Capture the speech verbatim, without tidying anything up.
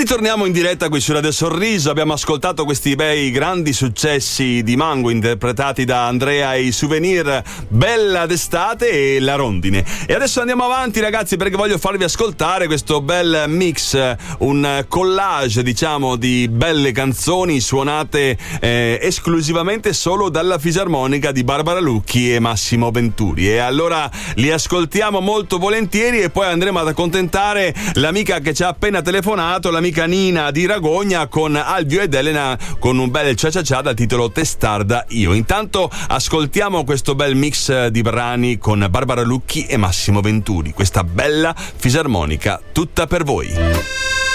Ritorniamo in diretta qui su Radio Sorriso. Abbiamo ascoltato questi bei grandi successi di Mango interpretati da Andrea e i Souvenir, Bella d'estate e La Rondine. E adesso andiamo avanti, ragazzi, perché voglio farvi ascoltare questo bel mix, un collage, diciamo, di belle canzoni suonate eh, esclusivamente solo dalla fisarmonica di Barbara Lucchi e Massimo Venturi. E allora li ascoltiamo molto volentieri e poi andremo ad accontentare l'amica che ci ha appena telefonato, l'amica Nina di Ragogna, con Alvio ed Elena con un bel cia cia cia dal titolo Testarda io. Intanto ascoltiamo questo bel mix di brani con Barbara Lucchi e Massimo Venturi, questa bella fisarmonica tutta per voi.